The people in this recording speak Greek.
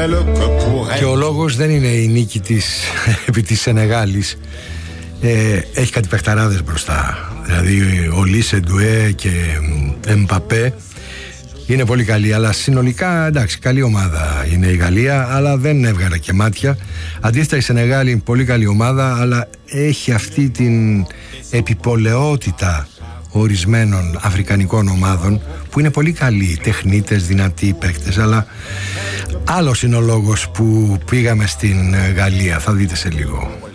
Και ο λόγος δεν είναι η νίκη της επί της Σενεγάλης. Έχει κάτι παιχταράδες μπροστά. Δηλαδή ο Λίσε, Ντουέ και Εμπαπέ είναι πολύ καλή, αλλά συνολικά εντάξει, καλή ομάδα είναι η Γαλλία, αλλά δεν έβγαλε και μάτια. Αντίθετα η Σενεγάλη είναι πολύ καλή ομάδα, αλλά έχει αυτή την επιπολαιότητα ορισμένων αφρικανικών ομάδων που είναι πολύ καλοί, τεχνίτες, δυνατοί παίκτες, αλλά άλλος είναι ο λόγος που πήγαμε στην Γαλλία, θα δείτε σε λίγο.